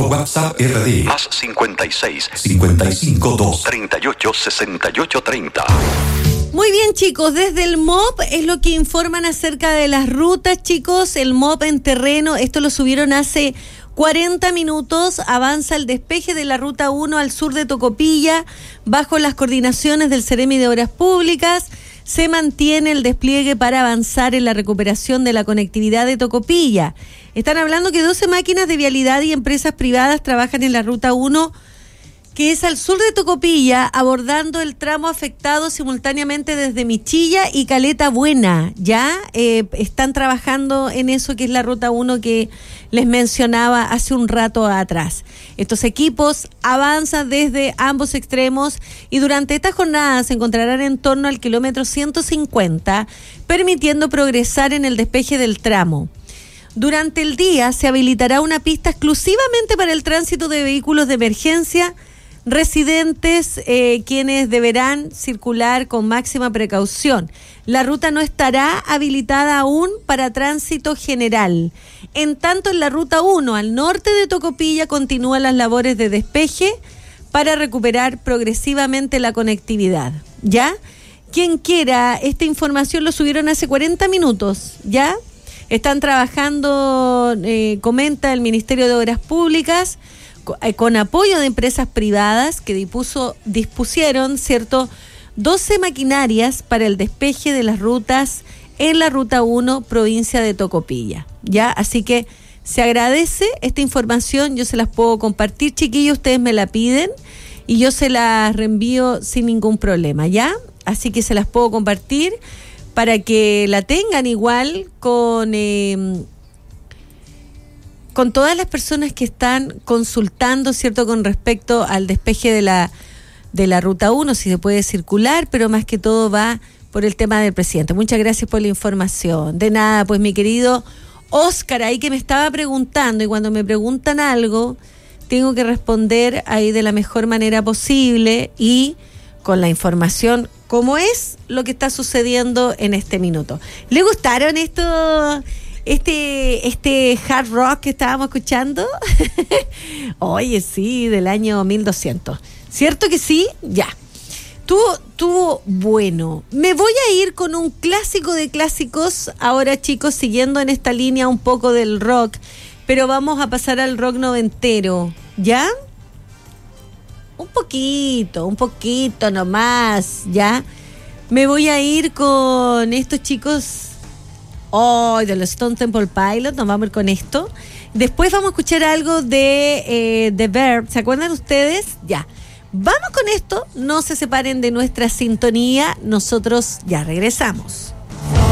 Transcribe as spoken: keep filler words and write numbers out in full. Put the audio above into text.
WhatsApp R D. Más cincuenta y seis, cincuenta y cinco dos. treinta y ocho, sesenta y ocho, treinta. Muy bien, chicos, desde el M O P es lo que informan acerca de las rutas, chicos. El M O P en terreno, esto lo subieron hace cuarenta minutos, avanza el despeje de la Ruta uno al sur de Tocopilla, bajo las coordinaciones del Ceremi de Obras Públicas. Se mantiene el despliegue para avanzar en la recuperación de la conectividad de Tocopilla. Están hablando que doce máquinas de vialidad y empresas privadas trabajan en la Ruta uno, que es al sur de Tocopilla, abordando el tramo afectado simultáneamente desde Michilla y Caleta Buena. Ya eh, están trabajando en eso que es la Ruta uno que les mencionaba hace un rato atrás. Estos equipos avanzan desde ambos extremos y durante esta jornada se encontrarán en torno al kilómetro ciento cincuenta, permitiendo progresar en el despeje del tramo. Durante el día se habilitará una pista exclusivamente para el tránsito de vehículos de emergencia, residentes eh, quienes deberán circular con máxima precaución. La ruta no estará habilitada aún para tránsito general. En tanto, en la Ruta uno, al norte de Tocopilla, continúan las labores de despeje para recuperar progresivamente la conectividad. ¿Ya? Quien quiera, esta información lo subieron hace cuarenta minutos, ¿ya? Están trabajando, eh, comenta el Ministerio de Obras Públicas, con apoyo de empresas privadas que dispuso, dispusieron, ¿cierto?, doce maquinarias para el despeje de las rutas en la Ruta uno, provincia de Tocopilla. ¿Ya? Así que se agradece esta información, yo se las puedo compartir, chiquillos, ustedes me la piden y yo se las reenvío sin ningún problema, ¿ya? Así que se las puedo compartir para que la tengan igual con... Eh, con todas las personas que están consultando, ¿cierto?, con respecto al despeje de la de la Ruta uno, si se puede circular, pero más que todo va por el tema del presidente. Muchas gracias por la información. De nada, pues mi querido Óscar, ahí que me estaba preguntando, y cuando me preguntan algo, tengo que responder ahí de la mejor manera posible y con la información como es lo que está sucediendo en este minuto. ¿Le gustaron esto? Este este hard rock que estábamos escuchando. Oye, sí, del año mil doscientos. ¿Cierto que sí? Ya. Tuvo, tuvo bueno. Me voy a ir con un clásico de clásicos ahora, chicos, siguiendo en esta línea un poco del rock, pero vamos a pasar al rock noventero, ¿ya? Un poquito, un poquito nomás, ¿ya? Me voy a ir con estos chicos... Oh, de los Stone Temple Pilots, nos vamos a ir con esto. Después vamos a escuchar algo de eh, The Verb, ¿se acuerdan ustedes? Ya, vamos con esto, no se separen de nuestra sintonía, nosotros ya regresamos.